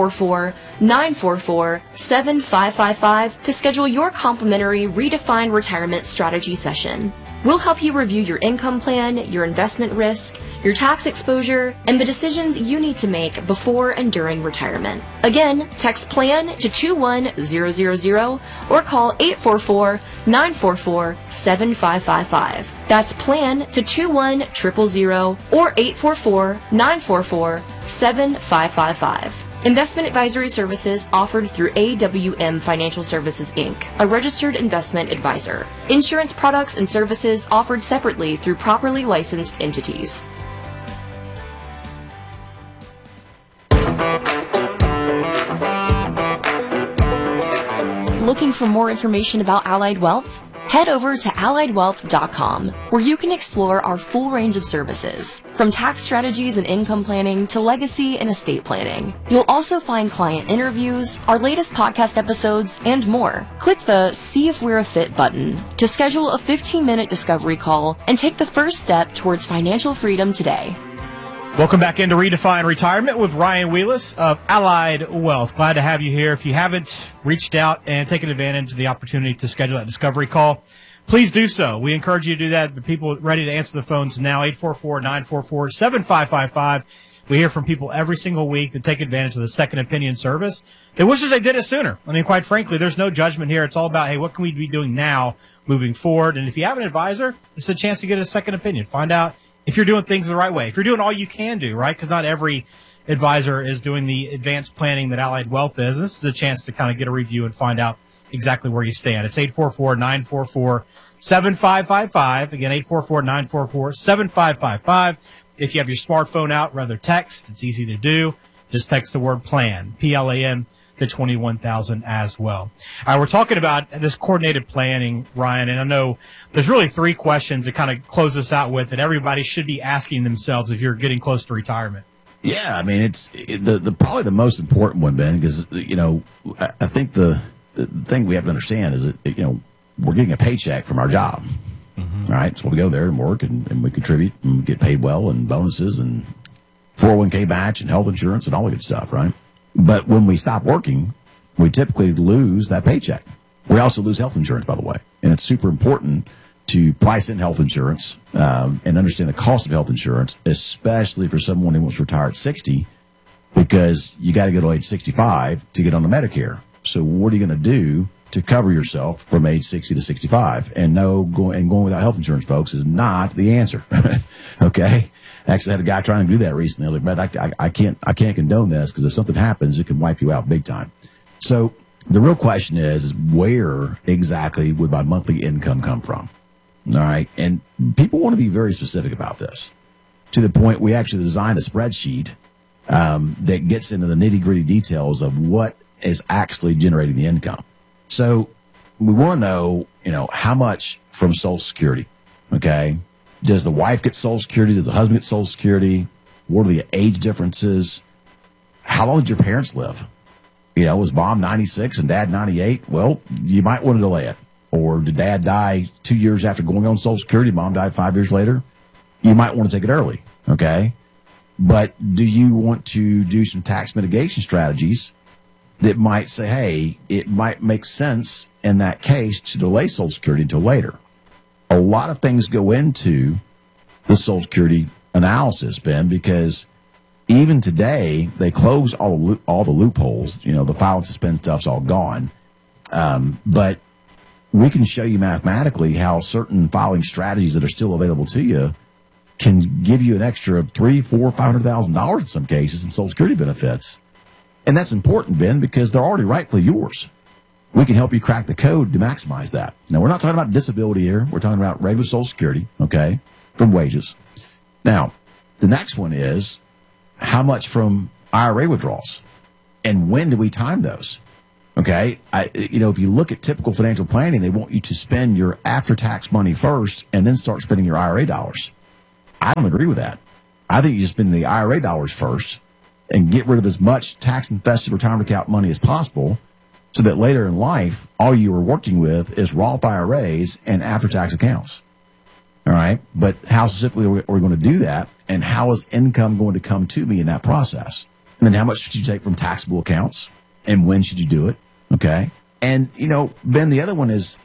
844-944-7555 to schedule your complimentary Redefined Retirement Strategy session. We'll help you review your income plan, your investment risk, your tax exposure, and the decisions you need to make before and during retirement. Again, text PLAN to 21000 or call 844-944-7555. That's PLAN to 21000 or 844-944-7555. Investment advisory services offered through AWM Financial Services, Inc., a registered investment advisor. Insurance products and services offered separately through properly licensed entities. Looking for more information about Allied Wealth? Head over to AlliedWealth.com, where you can explore our full range of services, from tax strategies and income planning to legacy and estate planning. You'll also find client interviews, our latest podcast episodes, and more. Click the See If We're a Fit button to schedule a 15-minute discovery call and take the first step towards financial freedom today. Welcome back into Redefine Retirement with Ryan Wheelis of Allied Wealth. Glad to have you here. If you haven't reached out and taken advantage of the opportunity to schedule that discovery call, please do so. We encourage you to do that. The people ready to answer the phones now, 844-944-7555. We hear from people every single week that take advantage of the second opinion service. They wish they did it sooner. I mean, quite frankly, there's no judgment here. It's all about, hey, what can we be doing now moving forward? And if you have an advisor, it's a chance to get a second opinion. Find out if you're doing things the right way, if you're doing all you can do, right? Because not every advisor is doing the advanced planning that Allied Wealth is. This is a chance to kind of get a review and find out exactly where you stand. It's 844-944-7555. Again, 844-944-7555. If you have your smartphone out, rather text. It's easy to do. Just text the word PLAN, P-L-A-N, to 21,000 as well. All right, we're talking about this coordinated planning, Ryan, and I know there's really three questions to kind of close this out with that everybody should be asking themselves if you're getting close to retirement. Yeah, I mean, it's probably the most important one, Ben, because, you know, I think the thing we have to understand is that, you know, we're getting a paycheck from our job. Mm-hmm. All right, so we go there and work and we contribute and we get paid well and bonuses and 401k match and health insurance and all the good stuff, right? But when we stop working, we typically lose that paycheck. We also lose health insurance, by the way. And it's super important to price in health insurance and understand the cost of health insurance, especially for someone who wants to retire at 60, because you got to go to age 65 to get on the Medicare. So what are you going to do to cover yourself from age 60 to 65? And going without health insurance, folks, is not the answer. Okay? Actually, I had a guy trying to do that recently. I was like, man, I can't condone this, because if something happens, it can wipe you out big time. So the real question is where exactly would my monthly income come from? All right. And people want to be very specific about this, to the point we actually designed a spreadsheet that gets into the nitty-gritty details of what is actually generating the income. So we want to know, you know, how much from Social Security, okay? Does the wife get Social Security? Does the husband get Social Security? What are the age differences? How long did your parents live? You know, was mom 96 and dad 98? Well, you might want to delay it. Or did dad die 2 years after going on Social Security? Mom died 5 years later? You might want to take it early, okay? But do you want to do some tax mitigation strategies that might say, hey, it might make sense in that case to delay Social Security until later? A lot of things go into the Social Security analysis, Ben, because even today they close all the loopholes. You know, the file and suspend stuff's all gone. But we can show you mathematically how certain filing strategies that are still available to you can give you an extra $300,000, $400,000, $500,000 in some cases in Social Security benefits. And that's important, Ben, because they're already rightfully yours. We can help you crack the code to maximize that. Now, we're not talking about disability here. We're talking about regular Social Security, okay, from wages. Now, the next one is how much from IRA withdrawals and when do we time those? Okay, if you look at typical financial planning, they want you to spend your after-tax money first and then start spending your IRA dollars. I don't agree with that. I think you just spend the IRA dollars first and get rid of as much tax-infested retirement account money as possible so that later in life, all you are working with is Roth IRAs and after-tax accounts. All right, but how specifically are we going to do that, and how is income going to come to me in that process? And then how much should you take from taxable accounts, and when should you do it? Okay. And, Ben, the other one is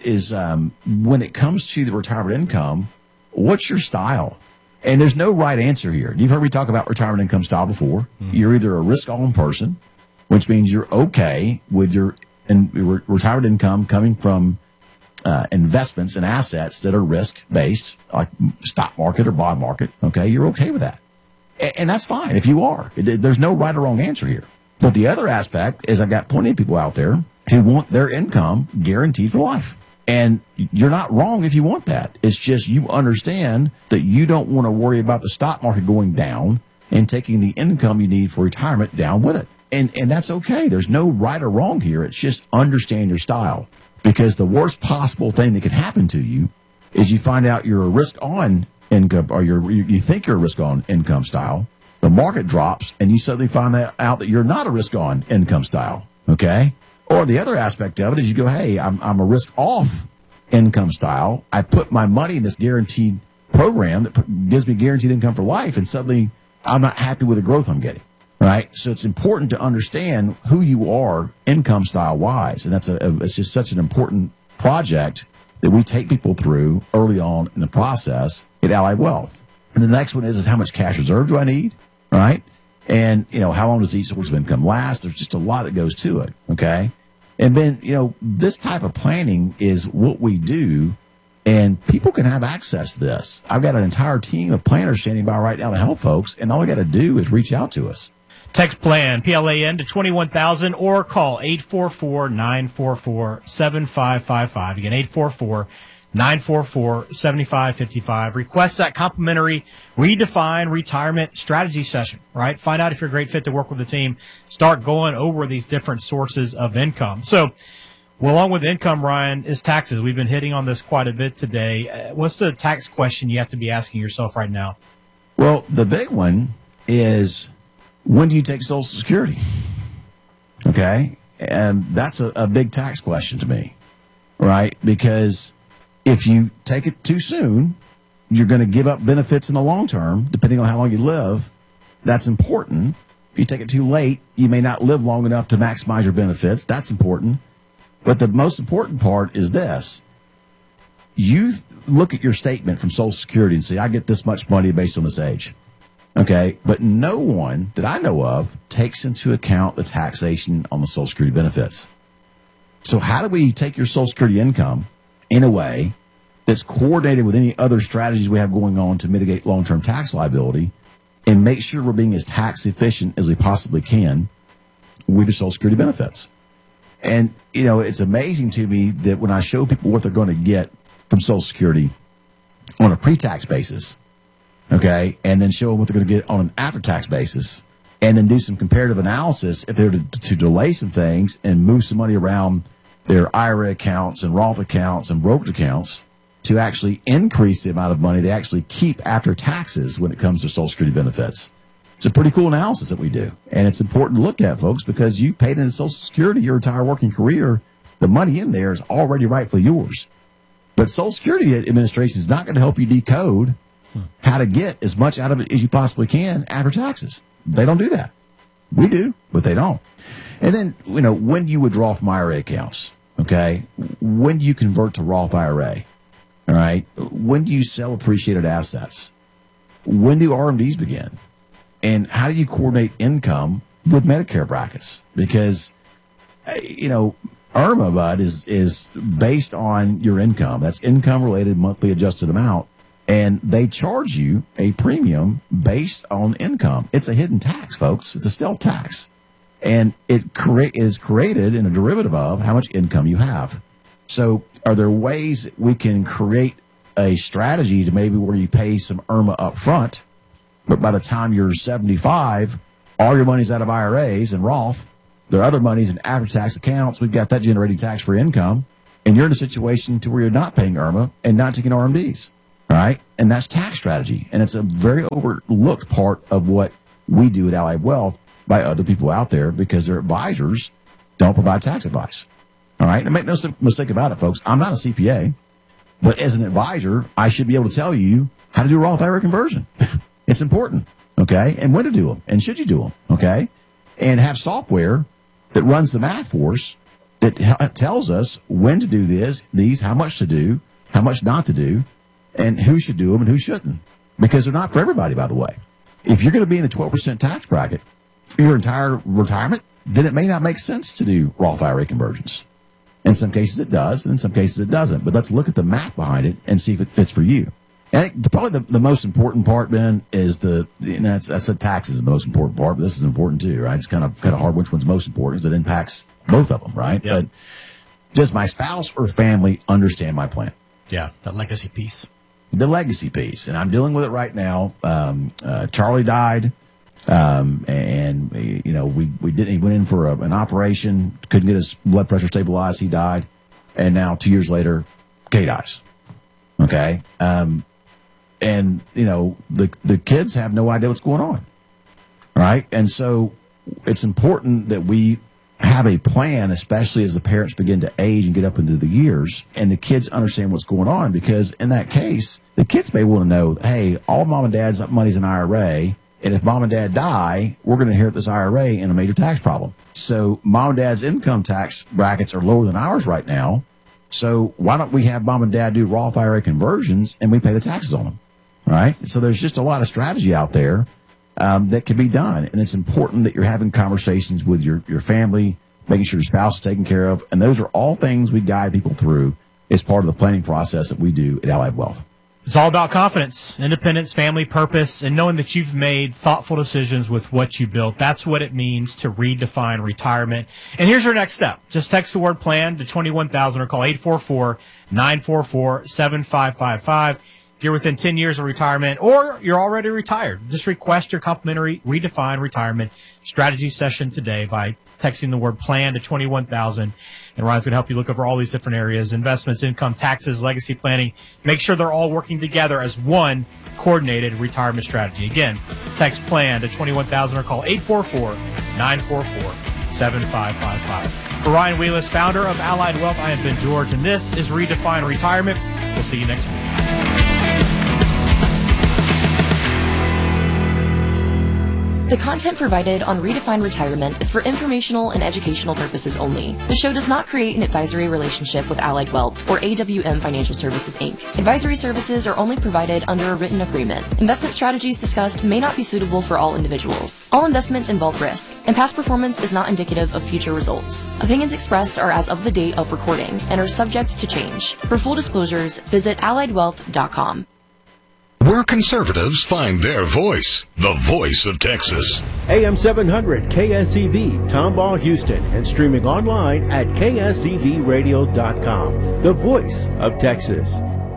when it comes to the retirement income, what's your style? And there's no right answer here. You've heard me talk about retirement income style before. Mm-hmm. You're either a risk-on person, which means you're okay with your retirement income coming from investments and assets that are risk-based, like stock market or bond market. Okay, you're okay with that. And that's fine if you are. There's no right or wrong answer here. But the other aspect is I've got plenty of people out there who want their income guaranteed for life. And you're not wrong if you want that. It's just you understand that you don't want to worry about the stock market going down and taking the income you need for retirement down with it. And that's okay. There's no right or wrong here. It's just understand your style. Because the worst possible thing that can happen to you is you find out you're a risk-on income, or you think you're a risk-on income style. The market drops, and you suddenly find out that you're not a risk-on income style, okay? Or the other aspect of it is you go, hey, I'm a risk-off income style. I put my money in this guaranteed program that gives me guaranteed income for life, and suddenly I'm not happy with the growth I'm getting, right? So it's important to understand who you are income style-wise, and it's just such an important project that we take people through early on in the process at Allied Wealth. And the next one is how much cash reserve do I need? Right? And, how long does each source of income last? There's just a lot that goes to it. Okay. And then, this type of planning is what we do, and people can have access to this. I've got an entire team of planners standing by right now to help folks, and all I got to do is reach out to us. Text PLAN, PLAN to 21,000 or call 844-944-7555. Again, 844-944-7555. Request that complimentary Redefine Retirement Strategy session, right? Find out if you're a great fit to work with the team. Start going over these different sources of income. So, along with income, Ryan, is taxes. We've been hitting on this quite a bit today. What's the tax question you have to be asking yourself right now? Well, the big one is, when do you take Social Security? Okay? And that's a big tax question to me, right? Because if you take it too soon, you're going to give up benefits in the long term, depending on how long you live. That's important. If you take it too late, you may not live long enough to maximize your benefits. That's important. But the most important part is this. You look at your statement from Social Security and say, I get this much money based on this age. Okay, but no one that I know of takes into account the taxation on the Social Security benefits. So how do we take your Social Security income in a way that's coordinated with any other strategies we have going on to mitigate long-term tax liability and make sure we're being as tax efficient as we possibly can with the Social Security benefits? And, it's amazing to me that when I show people what they're going to get from Social Security on a pre-tax basis, okay, and then show them what they're going to get on an after-tax basis, and then do some comparative analysis if they're to delay some things and move some money around their IRA accounts and Roth accounts and brokerage accounts to actually increase the amount of money they actually keep after taxes when it comes to Social Security benefits. It's a pretty cool analysis that we do, and it's important to look at, folks, because you paid into Social Security your entire working career. The money in there is already rightfully yours. But Social Security Administration is not going to help you decode how to get as much out of it as you possibly can after taxes. They don't do that. We do, but they don't. And then, when do you withdraw from IRA accounts? Okay. When do you convert to Roth IRA? All right. When do you sell appreciated assets? When do RMDs begin? And how do you coordinate income with Medicare brackets? Because, IRMA, Bud, is based on your income. That's income-related monthly adjusted amount. And they charge you a premium based on income. It's a hidden tax, folks. It's a stealth tax. And it is created in a derivative of how much income you have. So are there ways we can create a strategy to maybe where you pay some IRMA up front, but by the time you're 75, all your money's out of IRAs and Roth. There are other monies in after-tax accounts. We've got that generating tax-free income. And you're in a situation to where you're not paying IRMA and not taking RMDs. All right? And that's tax strategy. And it's a very overlooked part of what we do at Allied Wealth by other people out there because their advisors don't provide tax advice. All right? And make no mistake about it, folks. I'm not a CPA, but as an advisor, I should be able to tell you how to do a Roth IRA conversion. It's important, okay? And when to do them, and should you do them, okay? And have software that runs the math for us that tells us when to do these, how much to do, how much not to do, and who should do them and who shouldn't. Because they're not for everybody, by the way. If you're going to be in the 12% tax bracket for your entire retirement, then it may not make sense to do Roth IRA conversions. In some cases it does, and in some cases it doesn't. But let's look at the math behind it and see if it fits for you. And I think probably the most important part, Ben, is that's the taxes is the most important part, but this is important too, right? It's kind of hard which one's most important because it impacts both of them, right? Yep. But does my spouse or family understand my plan? Yeah, that legacy piece. The legacy piece, and I'm dealing with it right now. Charlie died, and you know we didn't. He went in for an operation, couldn't get his blood pressure stabilized. He died, and now 2 years later, Kay dies. Okay, and you know the kids have no idea what's going on, right? And so it's important that we have a plan, especially as the parents begin to age and get up into the years, and the kids understand what's going on, because in that case, the kids may want to know, hey, all mom and dad's money's in IRA, and if mom and dad die, we're going to inherit this IRA in a major tax problem. So mom and dad's income tax brackets are lower than ours right now, so why don't we have mom and dad do Roth IRA conversions, and we pay the taxes on them, right? So there's just a lot of strategy out there that can be done. And it's important that you're having conversations with your family, making sure your spouse is taken care of. And those are all things we guide people through as part of the planning process that we do at Allied Wealth. It's all about confidence, independence, family, purpose, and knowing that you've made thoughtful decisions with what you built. That's what it means to redefine retirement. And here's your next step. Just text the word PLAN to 21,000 or call 844-944-7555. If you're within 10 years of retirement or you're already retired, just request your complimentary Redefine Retirement Strategy session today by texting the word PLAN to 21,000. And Ryan's going to help you look over all these different areas: investments, income, taxes, legacy planning. Make sure they're all working together as one coordinated retirement strategy. Again, text PLAN to 21,000 or call 844-944-7555. For Ryan Wheelis, founder of Allied Wealth, I am Ben George, and this is Redefine Retirement. We'll see you next week. The content provided on Redefine Retirement is for informational and educational purposes only. The show does not create an advisory relationship with Allied Wealth or AWM Financial Services, Inc. Advisory services are only provided under a written agreement. Investment strategies discussed may not be suitable for all individuals. All investments involve risk, and past performance is not indicative of future results. Opinions expressed are as of the date of recording and are subject to change. For full disclosures, visit alliedwealth.com. Where conservatives find their voice, the voice of Texas. AM 700 KSEV, Tomball, Houston, and streaming online at ksevradio.com, the voice of Texas.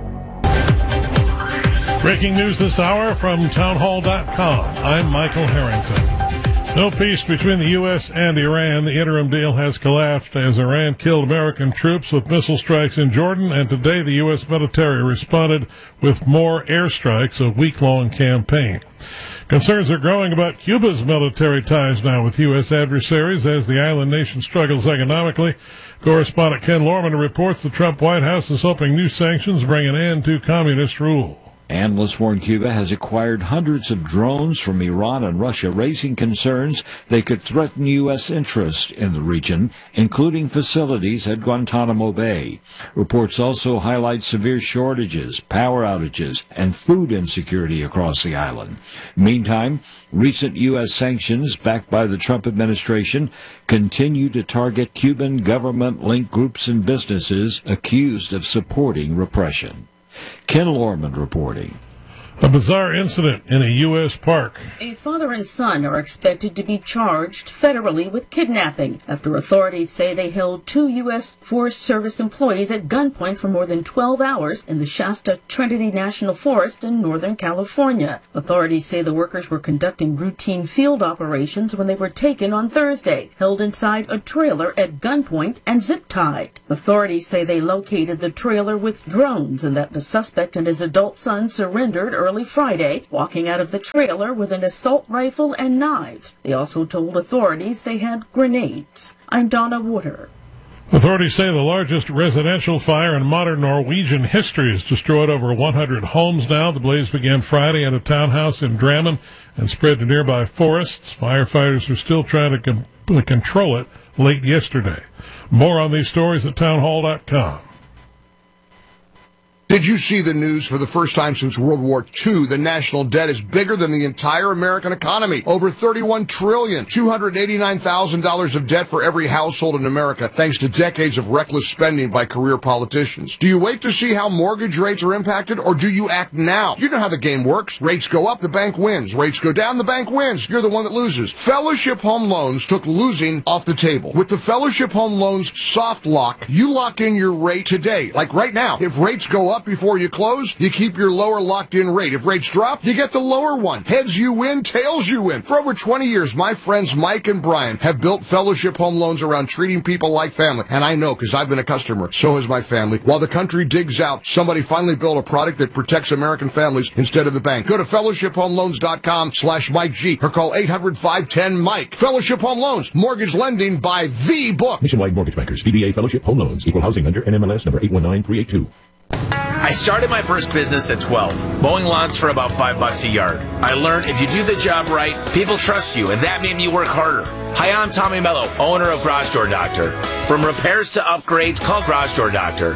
Breaking news this hour from townhall.com. I'm Michael Harrington. No peace between the U.S. and Iran. The interim deal has collapsed as Iran killed American troops with missile strikes in Jordan, and today the U.S. military responded with more airstrikes, a week-long campaign. Concerns are growing about Cuba's military ties now with U.S. adversaries as the island nation struggles economically. Correspondent Ken Lorman reports the Trump White House is hoping new sanctions bring an end to communist rule. Analysts warn Cuba has acquired hundreds of drones from Iran and Russia, raising concerns they could threaten U.S. interests in the region, including facilities at Guantanamo Bay. Reports also highlight severe shortages, power outages, and food insecurity across the island. Meantime, recent U.S. sanctions backed by the Trump administration continue to target Cuban government-linked groups and businesses accused of supporting repression. Ken Lorman reporting. A bizarre incident in a U.S. park. A father and son are expected to be charged federally with kidnapping after authorities say they held 2 U.S. Forest Service employees at gunpoint for more than 12 hours in the Shasta Trinity National Forest in Northern California. Authorities say the workers were conducting routine field operations when they were taken on Thursday, held inside a trailer at gunpoint and zip-tied. Authorities say they located the trailer with drones and that the suspect and his adult son surrendered early Friday, walking out of the trailer with an assault rifle and knives. They also told authorities they had grenades. I'm Donna Water. Authorities say the largest residential fire in modern Norwegian history has destroyed over 100 homes now. The blaze began Friday at a townhouse in Drammen and spread to nearby forests. Firefighters are still trying to control it late yesterday. More on these stories at townhall.com. Did you see the news? For the first time since World War II, the national debt is bigger than the entire American economy. Over $31 trillion, $289,000 of debt for every household in America, thanks to decades of reckless spending by career politicians. Do you wait to see how mortgage rates are impacted, or do you act now? You know how the game works. Rates go up, the bank wins. Rates go down, the bank wins. You're the one that loses. Fellowship Home Loans took losing off the table. With the Fellowship Home Loans soft lock, you lock in your rate today. Like right now, if rates go up before you close, you keep your lower locked-in rate. If rates drop, you get the lower one. Heads you win, tails you win. For over 20 years, my friends Mike and Brian have built Fellowship Home Loans around treating people like family. And I know, because I've been a customer. So has my family. While the country digs out, somebody finally built a product that protects American families instead of the bank. Go to fellowshiphomeloans.com/Mike G or call 800-510-MIKE. Fellowship Home Loans. Mortgage lending by the book. Nationwide Mortgage Bankers. DBA Fellowship Home Loans. Equal housing lender. NMLS number 819382. I started my first business at 12, mowing lawns for about $5 a yard. I learned if you do the job right, people trust you, and that made me work harder. Hi, I'm Tommy Mello, owner of Garage Door Doctor. From repairs to upgrades, call Garage Door Doctor.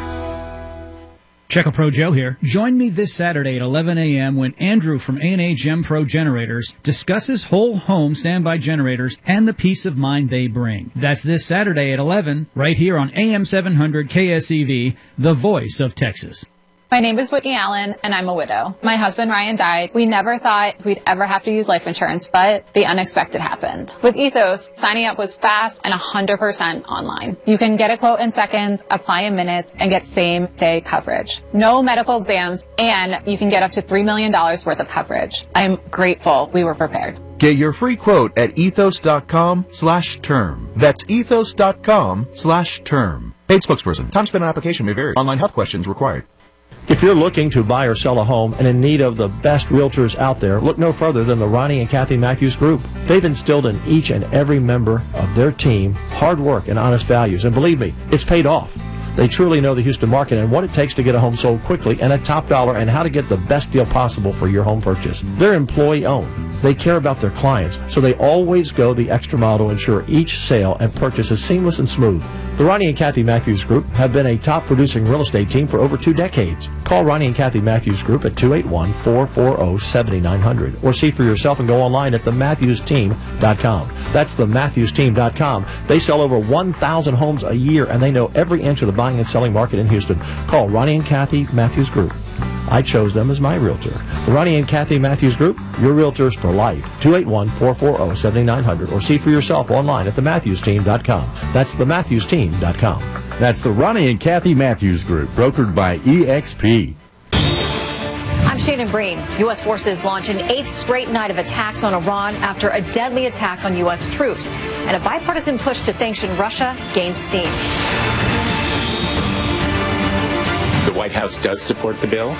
Checo Pro Joe here. Join me this Saturday at 11 a.m. when Andrew from A&A Gem Pro Generators discusses whole home standby generators and the peace of mind they bring. That's this Saturday at 11, right here on AM 700 KSEV, the voice of Texas. My name is Whitney Allen, and I'm a widow. My husband, Ryan, died. We never thought we'd ever have to use life insurance, but the unexpected happened. With Ethos, signing up was fast and 100% online. You can get a quote in seconds, apply in minutes, and get same-day coverage. No medical exams, and you can get up to $3 million worth of coverage. I'm grateful we were prepared. Get your free quote at ethos.com/term. That's ethos.com/term. Paid spokesperson. Time spent on application may vary. Online health questions required. If you're looking to buy or sell a home and in need of the best realtors out there, look no further than the Ronnie and Kathy Matthews Group. They've instilled in each and every member of their team hard work and honest values. And believe me, it's paid off. They truly know the Houston market and what it takes to get a home sold quickly and at top dollar and how to get the best deal possible for your home purchase. They're employee-owned. They care about their clients, so they always go the extra mile to ensure each sale and purchase is seamless and smooth. The Ronnie and Kathy Matthews Group have been a top-producing real estate team for over 2 decades. Call Ronnie and Kathy Matthews Group at 281-440-7900 or see for yourself and go online at thematthewsteam.com. That's thematthewsteam.com. They sell over 1,000 homes a year, and they know every inch of the buying and selling market in Houston. Call Ronnie and Kathy Matthews Group. I chose them as my realtor. The Ronnie and Kathy Matthews Group, your realtors for life. 281-440-7900 or see for yourself online at thematthewsteam.com. That's thematthewsteam.com. That's the Ronnie and Kathy Matthews Group, brokered by EXP. I'm Shannon Breen. U.S. forces launch an 8th straight night of attacks on Iran after a deadly attack on U.S. troops. And a bipartisan push to sanction Russia gains steam. The White House does support the bill,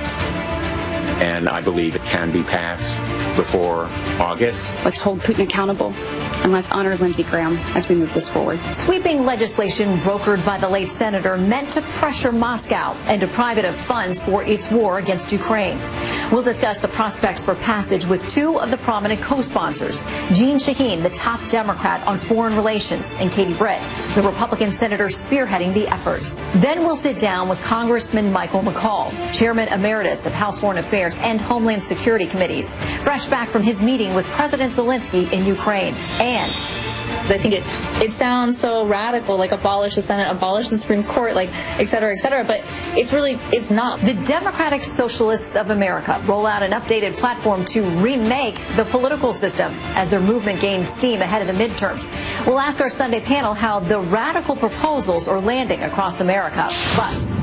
and I believe it can be passed before August. Let's hold Putin accountable. And let's honor Lindsey Graham as we move this forward. Sweeping legislation brokered by the late senator meant to pressure Moscow and deprive it of funds for its war against Ukraine. We'll discuss the prospects for passage with two of the prominent co-sponsors, Jeanne Shaheen, the top Democrat on foreign relations, and Katie Britt, the Republican senator spearheading the efforts. Then we'll sit down with Congressman Michael McCaul, Chairman Emeritus of House Foreign Affairs and Homeland Security Committees, fresh back from his meeting with President Zelensky in Ukraine. And I think it sounds so radical, like abolish the Senate, abolish the Supreme Court, like et cetera, but it's not. The Democratic Socialists of America roll out an updated platform to remake the political system as their movement gains steam ahead of the midterms. We'll ask our Sunday panel how the radical proposals are landing across America. Plus,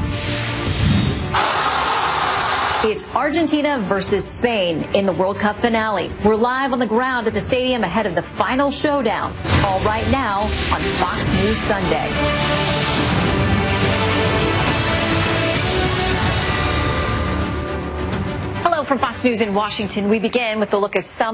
it's Argentina versus Spain in the World Cup finale. We're live on the ground at the stadium ahead of the final showdown. All right now on Fox News Sunday. Hello from Fox News in Washington. We begin with a look at some